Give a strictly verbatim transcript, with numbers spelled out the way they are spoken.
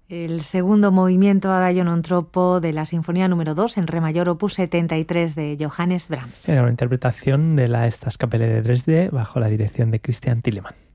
El segundo movimiento Adagio non troppo de la Sinfonía número dos en re mayor, opus setenta y tres de Johannes Brahms. Era una interpretación de la Staatskapelle de Dresde bajo la dirección de Christian Thielemann.